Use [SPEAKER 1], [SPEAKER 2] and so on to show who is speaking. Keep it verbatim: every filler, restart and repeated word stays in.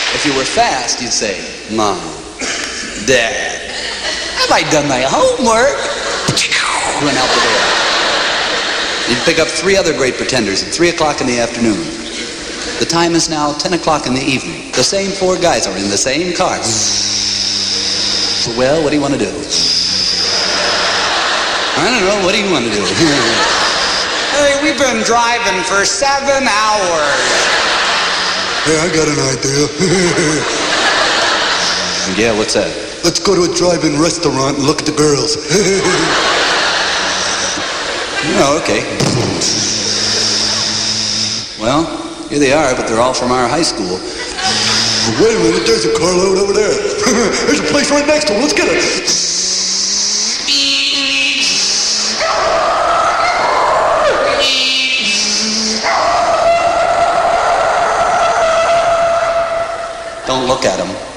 [SPEAKER 1] If you were fast, you'd say, Mom, Dad, have I done my homework? Run out the door. You'd pick up three other great pretenders at three o'clock in the afternoon. The time is now ten o'clock in the evening. The same four guys are in the same car. Well, what do you want to do? I don't know. What do you want to do?
[SPEAKER 2] Hey, we've been driving for seven hours.
[SPEAKER 3] Hey, I got an idea.
[SPEAKER 1] Yeah, what's that?
[SPEAKER 3] Let's go to a drive-in restaurant and look at the girls.
[SPEAKER 1] Oh, okay. Well, here they are, but they're all from our high school.
[SPEAKER 3] Wait a minute, there's a carload over there. There's a place right next to them. Let's get it.
[SPEAKER 1] Don't look at them.